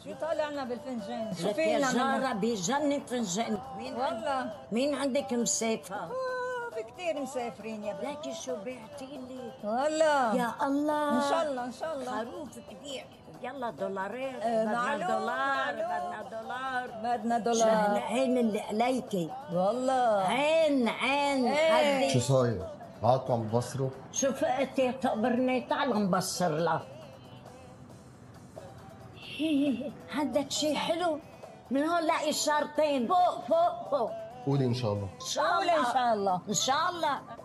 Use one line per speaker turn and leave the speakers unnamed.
شو طالعنا بالفنجان؟ شو
لك يا
فينا
جارة بجنن فنجان.
والله
مين عندك مسافة؟
في كثير مسافرين يا بنت.
لكن شو بعتي لي؟
والله
يا الله،
ان شاء الله ان شاء الله.
خروف كبير. يلا دولارين.
معلوم
دولار،
معلوم.
بدنا دولار.
بدنا
شو
دولار
هالعين اللي عليكي؟
والله.
عين عين
إيه.
شو
هدي.
صاير؟ عادكم عم تبصروا؟
شو فقتي تقبرني؟ تعال نبصر لها. عندك شي حلو؟ من هون لاقي اشارتين فوق فوق فوق.
قولي ان شاء الله.
ان شاء
قولي
الله
ان شاء الله.
ان شاء الله.